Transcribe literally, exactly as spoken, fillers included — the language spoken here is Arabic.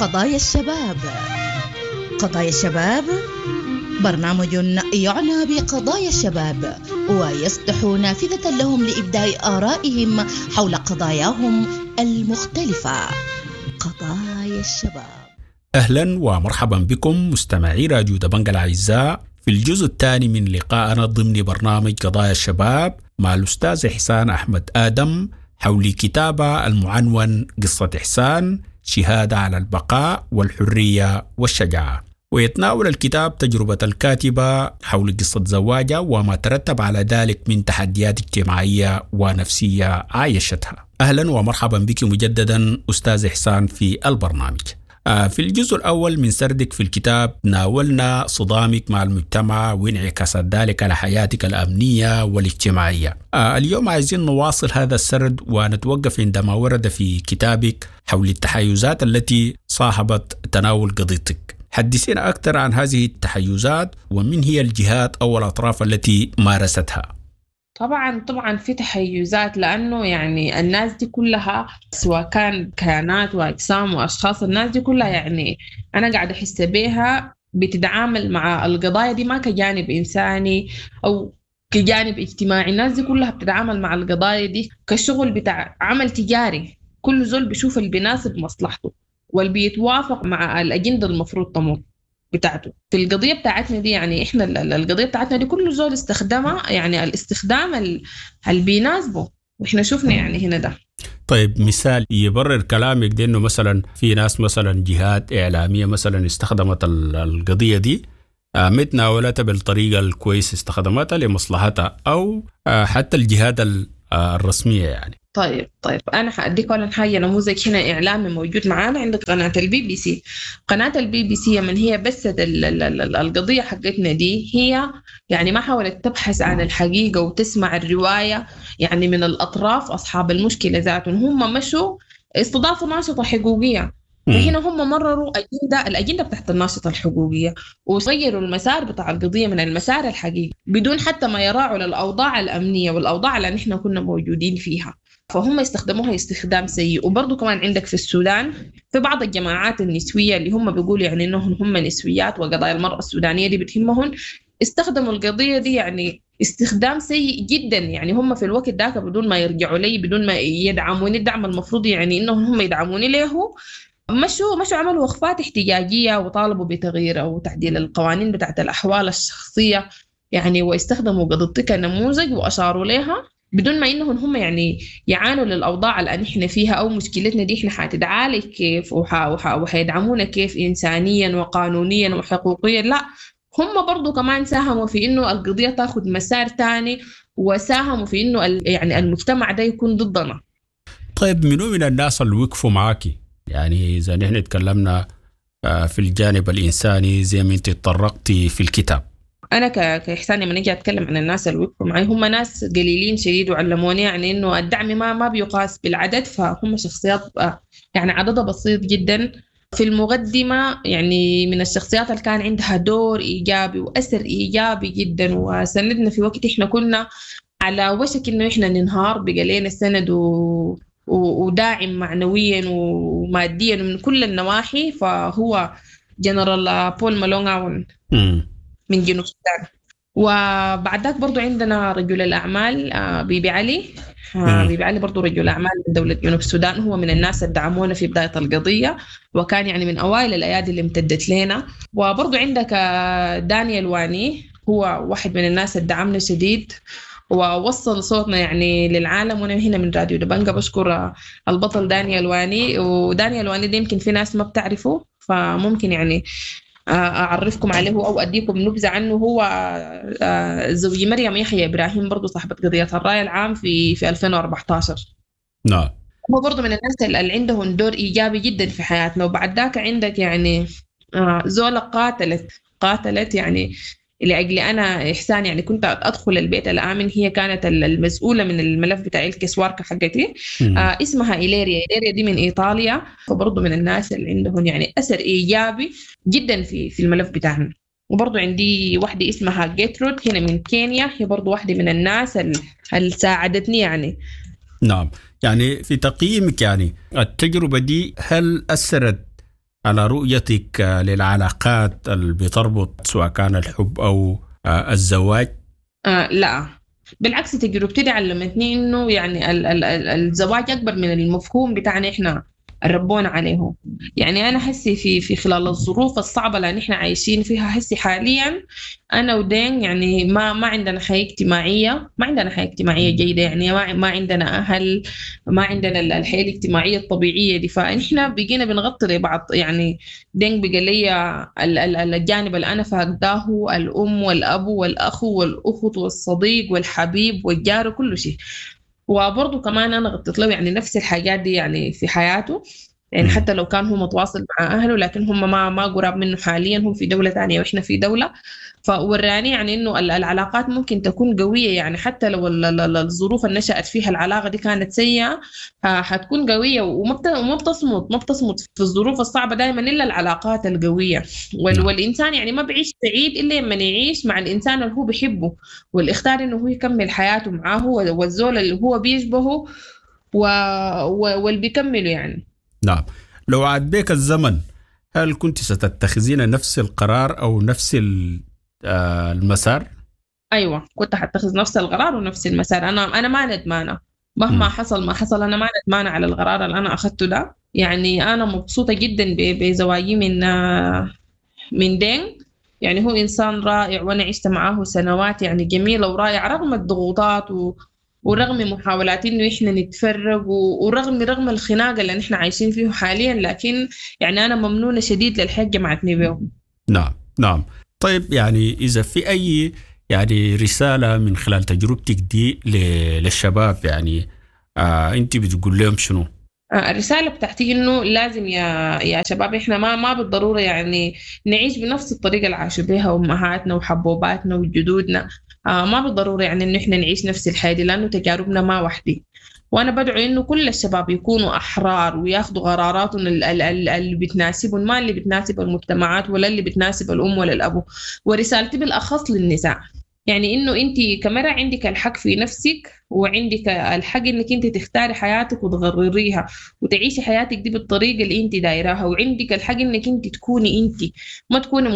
قضايا الشباب. قضايا الشباب برنامج يعنى بقضايا الشباب ويفتح نافذة لهم لإبداء آرائهم حول قضاياهم المختلفة. قضايا الشباب. أهلا ومرحبا بكم مستمعي راديو دبنج الأعزاء في الجزء الثاني من لقائنا ضمن برنامج قضايا الشباب مع الأستاذ إحسان أحمد آدم حول كتابه المعنون قصة إحسان، شهادة على البقاء والحرية والشجاعة. ويتناول الكتاب تجربة الكاتبة حول قصة زواجها وما ترتب على ذلك من تحديات اجتماعية ونفسية عايشتها. أهلا ومرحبا بك مجددا أستاذ إحسان في البرنامج. في الجزء الأول من سردك في الكتاب ناولنا صدامك مع المجتمع وانعكاس ذلك على حياتك الأمنية والاجتماعية. اليوم عايزين نواصل هذا السرد ونتوقف عندما ورد في كتابك حول التحيزات التي صاحبت تناول قضيتك. حدثينا أكثر عن هذه التحيزات ومن هي الجهات أو الأطراف التي مارستها. طبعا طبعا في تحيزات، لأنه يعني الناس دي كلها سواء كان كيانات وأجسام وأشخاص، الناس دي كلها يعني أنا قاعدة أحس بيها بتتعامل مع القضايا دي ما كجانب إنساني أو كجانب اجتماعي. الناس دي كلها بتتعامل مع القضايا دي كشغل بتاع عمل تجاري، كل زول بيشوف اللي بيناسب مصلحته واللي بيتوافق مع الأجندة المفروض تمر بتاعته. في القضية بتاعتنا دي يعني إحنا القضية بتاعتنا دي كل زول استخدامها يعني الاستخدام اللي بيناسبه، وإحنا شفنا يعني هنا ده. طيب مثال يبرر كلامك ده إنه مثلا في ناس مثلا جهات إعلامية مثلا استخدمت القضية دي متناولتها بالطريقة الكويس، استخدمتها لمصلحتها، أو حتى الجهات الرسمية يعني. طيب طيب أنا حأديك أولا حاجة نموذج هنا إعلامي موجود معانا. عندك قناة البي بي سي. قناة البي بي سي من هي بس القضية حقتنا دي هي يعني ما حاولت تبحث عن الحقيقة وتسمع الرواية يعني من الأطراف أصحاب المشكلة ذاتهم. هم مشوا استضافوا ناشطة حقوقية، وهنا هم مرروا أجندة الأجندة بتاعت الناشطة الحقوقية وغيروا المسار بتاع القضية من المسار الحقيقي بدون حتى ما يراعوا للأوضاع الأمنية والأوضاع اللي نحن كنا موجودين فيها. فهم استخدموها استخدام سيء. وبرضو كمان عندك في السودان في بعض الجماعات النسوية اللي هم بيقولوا يعني إنهم هم نسويات وقضايا المرأة السودانية دي بتهمهم، استخدموا القضية دي يعني استخدام سيء جدا. يعني هم في الوقت ذاك بدون ما يرجعوا لي، بدون ما يدعموني الدعم المفروض يعني إنهم هم يدعموني له، مشوا مشوا عملوا وقفات احتجاجية وطالبوا بتغيير أو تعديل القوانين بتاعت الأحوال الشخصية يعني، واستخدموا قضيتي كنموذج وأشاروا لها بدون ما إنهم هم يعني يعانوا للأوضاع اللي نحن فيها أو مشكلتنا دي إحنا حتتعالج كيف وحيدعمونا كيف إنسانيا وقانونيا وحقوقيا. لا، هم برضو كمان ساهموا في إنه القضية تاخد مسار تاني، وساهموا في إنه يعني المجتمع ده يكون ضدنا. طيب منو من الناس اللي وقفوا معاكي؟ يعني إذا نحن تكلمنا في الجانب الإنساني زي ما أنت تطرقتي في الكتاب. أنا كإحسان لما نجي أتكلم عن الناس اللي وقفوا معي هم ناس قليلين شديد وعلموني يعني إنه الدعم ما ما بيقاس بالعدد، فهم شخصيات يعني عددها بسيط جدا. في المقدمة يعني من الشخصيات اللي كان عندها دور إيجابي وأثر إيجابي جدا وسندنا في وقت إحنا كنا على وشك إنه إحنا ننهار، بقى لنا السند و وداعم معنويا وماديا من كل النواحي، فهو جنرال بول مالونغ من جنوب السودان. وبعد ذاك برضو عندنا رجل الأعمال بيبي علي. بيبي علي برضو رجل أعمال من دولة جنوب السودان، هو من الناس اللي دعمونا في بداية القضية وكان يعني من أوائل الأيادي اللي امتدت لنا. وبرضو عندك دانيال واني، هو واحد من الناس اللي دعمنا شديد ووصل صوتنا يعني للعالم. وانا هنا من راديو دبنجة بشكر البطل دانيال واني. ودانيال واني دي يمكن في ناس ما بتعرفه، فممكن يعني أعرفكم عليه أو أديكم نبذة عنه. هو زوجي مريم يحيى إبراهيم برضو صاحبة قضية الرأي العام في في ألفين وأربعة عشر. نعم. هو برضو من الناس اللي عندهم دور إيجابي جدا في حياتنا. وبعد ذاك عندك يعني زولة قاتلت قاتلت يعني لأجل أنا إحسان يعني كنت أدخل البيت الآمن. هي كانت المسؤولة من الملف بتاع الكسواركة حقتي. آه اسمها إيليريا. إيليريا دي من إيطاليا، فبرضو من الناس اللي عندهم يعني أثر إيجابي جدا في في الملف بتاعنا. وبرضو عندي واحدة اسمها جيترود هنا من كينيا، هي برضو واحدة من الناس اللي ساعدتني يعني. نعم. يعني في تقييمك يعني التجربة دي هل أثرت على رؤيتك للعلاقات اللي بتربط سواء كان الحب أو الزواج؟ آه لا بالعكس، تجربتي دي علمتني إنه يعني ال- ال- ال- الزواج أكبر من المفهوم بتاعنا إحنا ربونا عليه. يعني أنا حسي في في خلال الظروف الصعبة اللي نحن عايشين فيها، حسي حاليا أنا ودين يعني ما ما عندنا حياة اجتماعية، ما عندنا حياة اجتماعية جيدة، يعني ما ما عندنا أهل، ما عندنا الحياة الاجتماعية الطبيعية دي، فنحن بقينا بنغطي لبعض. يعني دين بقى لي ال- ال- الجانب اللي أنا فاقداه، الأم والأب والأخ والأخت والصديق والحبيب والجار وكل شيء. وبرضه كمان أنا غطيت له يعني نفس الحاجات دي يعني في حياته، يعني مم. حتى لو كان هو متواصل مع أهله لكن هم ما ما قراب منه حاليا، هم في دولة تانية وإحنا في دولة. فوراني يعني إنه ال- العلاقات ممكن تكون قوية، يعني حتى لو ال- ال- ال- الظروف اللي نشأت فيها العلاقة دي كانت سيئة ه- حتكون قوية، وما بت- وما بتصمت ما بتصمت في الظروف الصعبة دائما إلا العلاقات القوية. وال- نعم. والإنسان يعني ما بيعيش سعيد إلا لما يعيش مع الإنسان اللي هو بيحبه والإختار إنه هو يكمل حياته معاه، والزول اللي هو بيشبهه و... و... واللي بيكمله يعني. نعم. لو عاد بيك الزمن، هل كنت ستتخذين نفس القرار أو نفس ال- آه، المسار؟ ايوه كنت حتخذ نفس القرار ونفس المسار. انا انا ما ندمانه مهما م. حصل ما حصل، انا ما ندمانه على القرار اللي انا اخذته ده. يعني انا مبسوطه جدا ب- بزواجي من آه، من دين. يعني هو انسان رائع وانا عشت معاه سنوات يعني جميله ورائعه رغم الضغوطات و... ورغم محاولات انه احنا نتفرق و... ورغم رغم الخناقه اللي احنا عايشين فيه حاليا، لكن يعني انا ممنونه شديد للحاجه جمعتني بيه. نعم نعم. طيب يعني إذا في أي يعني رسالة من خلال تجربتك دي ل- للشباب، يعني آه أنت بتقول لهم شنو؟ آه، الرسالة بتاعتي إنه لازم يا يا شباب إحنا ما ما بالضرورة يعني نعيش بنفس الطريقة اللي عاشوا بها أمهاتنا وحبوباتنا وجدودنا. آه ما بالضرورة يعني إنه إحنا نعيش نفس الحياة دي، لأنه تجاربنا ما وحدي. وأنا بدعو إنه كل الشباب يكونوا أحرار وياخدوا قراراتهم ال- ال- ال- اللي بتناسبهم، ما اللي بتناسب المجتمعات ولا اللي بتناسب الأم ولا الأبو. ورسالتي بالأخص للنساء، يعني انه انت كمرأة عندك الحق في نفسك وعندك الحق انك انت تختاري حياتك وتغرريها وتعيشي حياتك دي بالطريقة اللي انت دايراها، وعندك الحق انك انت تكوني انت، ما تكوني